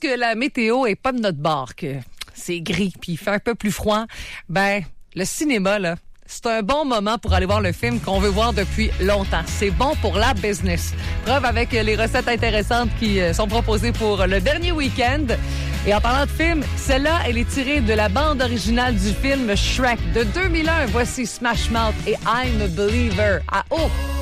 lorsque la météo est pas de notre bord, que c'est gris puis il fait un peu plus froid, ben le cinéma là, c'est un bon moment pour aller voir le film qu'on veut voir depuis longtemps. C'est bon pour la business. Preuve avec les recettes intéressantes qui sont proposées pour le dernier week-end. Et en parlant de film, celle-là, elle est tirée de la bande originale du film Shrek de 2001. Voici Smash Mouth et I'm a Believer. Ah oh!